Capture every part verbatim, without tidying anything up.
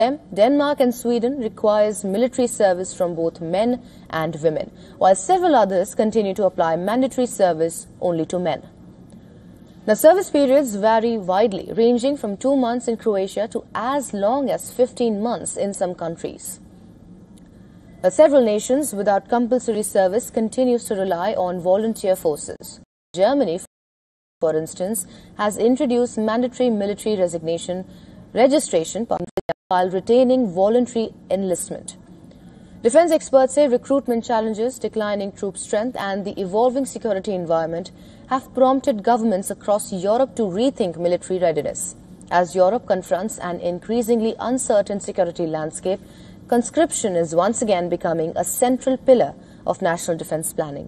Denmark and Sweden requires military service from both men and women, while several others continue to apply mandatory service only to men. Now, service periods vary widely, ranging from two months in Croatia to as long as fifteen months in some countries. Now, several nations without compulsory service continues to rely on volunteer forces. Germany, for instance, has introduced mandatory military resignation registration while retaining voluntary enlistment. Defense experts say recruitment challenges, declining troop strength and the evolving security environment have prompted governments across Europe to rethink military readiness. As Europe confronts an increasingly uncertain security landscape, conscription is once again becoming a central pillar of national defense planning.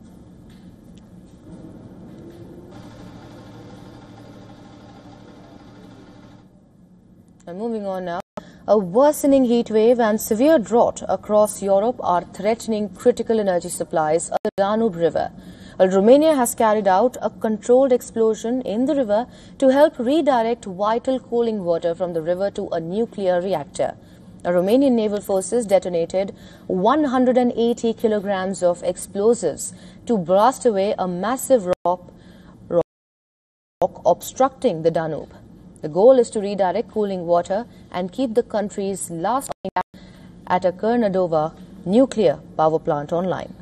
And moving on now, a worsening heat wave and severe drought across Europe are threatening critical energy supplies of the Danube River. Well, Romania has carried out a controlled explosion in the river to help redirect vital cooling water from the river to a nuclear reactor. The Romanian naval forces detonated one hundred eighty kilograms of explosives to blast away a massive rock, rock obstructing the Danube. The goal is to redirect cooling water and keep the country's last at a Kernadova nuclear power plant online.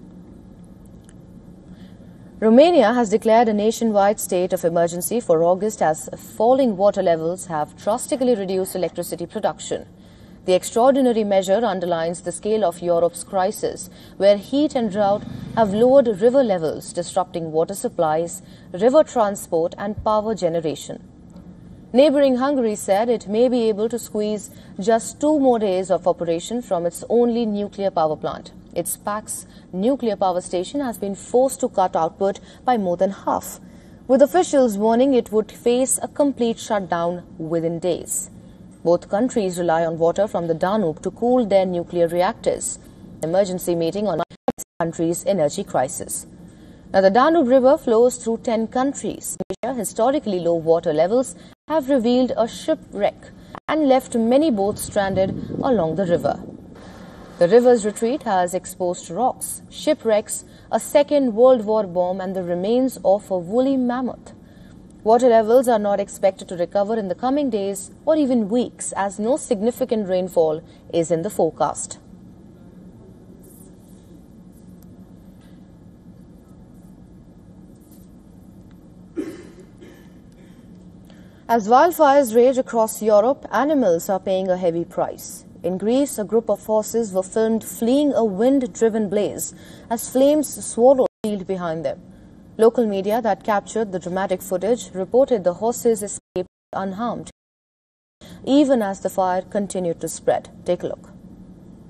Romania has declared a nationwide state of emergency for August as falling water levels have drastically reduced electricity production. The extraordinary measure underlines the scale of Europe's crisis, where heat and drought have lowered river levels, disrupting water supplies, river transport and power generation. Neighbouring Hungary said it may be able to squeeze just two more days of operation from its only nuclear power plant. Its Pax nuclear power station has been forced to cut output by more than half, with officials warning it would face a complete shutdown within days. Both countries rely on water from the Danube to cool their nuclear reactors. Emergency meeting on the country's energy crisis. Now, the Danube River flows through ten countries. Historically low water levels have revealed a shipwreck and left many boats stranded along the river. The river's retreat has exposed rocks, shipwrecks, a Second World War bomb and the remains of a woolly mammoth. Water levels are not expected to recover in the coming days or even weeks, as no significant rainfall is in the forecast. As wildfires rage across Europe, animals are paying a heavy price. In Greece, a group of horses were filmed fleeing a wind-driven blaze as flames swallowed the field behind them. Local media that captured the dramatic footage reported the horses escaped unharmed, even as the fire continued to spread. Take a look.